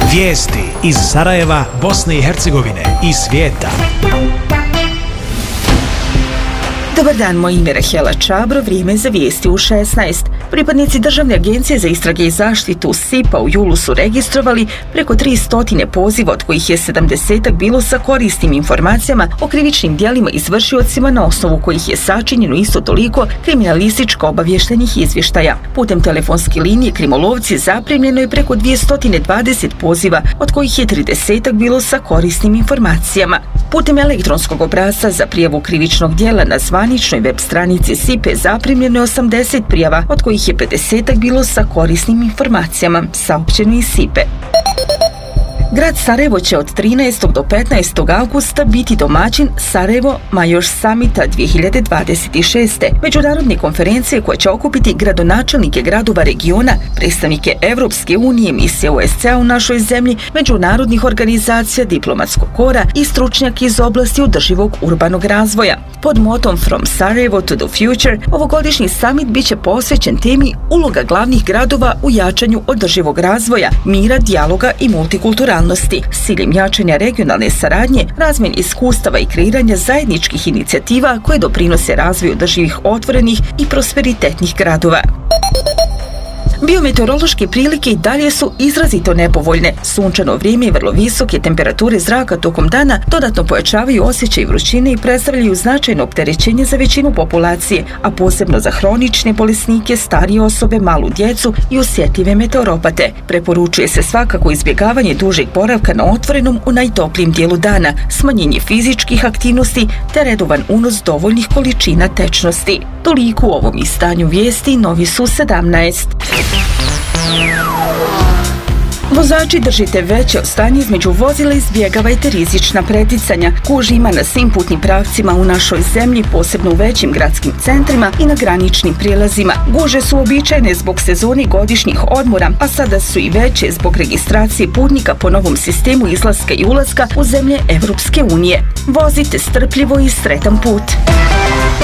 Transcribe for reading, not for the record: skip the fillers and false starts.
Vijesti iz Sarajeva, Bosne i Hercegovine i svijeta. Dobar dan, moje ime je Rahela Čabro, vrijeme za vijesti u 16. Pripadnici Državne agencije za istrage i zaštitu SIP-a u julu su registrovali preko 300 poziva, od kojih je 70 bilo sa korisnim informacijama o krivičnim djelima izvršiocima, na osnovu kojih je sačinjeno isto toliko kriminalističko obavještajnih izvještaja. Putem telefonske linije Krimolovci zaprimljeno je preko 220 poziva, od kojih je 30 bilo sa korisnim informacijama. Putem elektronskog obrasca za prijavu krivičnog djela na zvaničnoj web stranici SIP-e zaprimljeno je 80 prijava, od kojih je 50 bilo sa korisnim informacijama, saopćeno iz SIP-e. Grad Sarajevo će od 13. do 15. augusta biti domaćin Sarajevo Majors Summita 2026. međunarodne konferencije koja će okupiti gradonačelnike gradova regiona, predstavnike Evropske unije, misije OSCE u našoj zemlji, međunarodnih organizacija, diplomatskog kora i stručnjaki iz oblasti održivog urbanog razvoja. Pod motom From Sarajevo to the Future, ovogodišnji summit biće posvećen temi uloga glavnih gradova u jačanju održivog razvoja, mira, dijaloga i multikulturalnosti, s ciljem jačanja regionalne saradnje, razmjene iskustava i kreiranja zajedničkih inicijativa koje doprinose razvoju održivih, otvorenih i prosperitetnih gradova. Biometeorološke prilike i dalje su izrazito nepovoljne. Sunčano vrijeme i vrlo visoke temperature zraka tokom dana dodatno pojačavaju osjećaj vrućine i predstavljaju značajno opterećenje za većinu populacije, a posebno za hronične bolesnike, starije osobe, malu djecu i osjetljive meteoropate. Preporučuje se svakako izbjegavanje dužeg boravka na otvorenom u najtoplijem dijelu dana, smanjenje fizičkih aktivnosti te redovan unos dovoljnih količina tečnosti. Toliko u ovom izdanju vijesti, novi su 17. Vozači, držite veće odstanje između vozila, izbjegavajte rizična preticanja. Gužvi ima na svim putnim pravcima u našoj zemlji, posebno u većim gradskim centrima i na graničnim prijelazima. Gužve su uobičajene zbog sezoni godišnjih odmora, a sada su i veće zbog registracije putnika po novom sistemu izlaska i ulaska u zemlje Evropske unije. Vozite strpljivo i sretan put.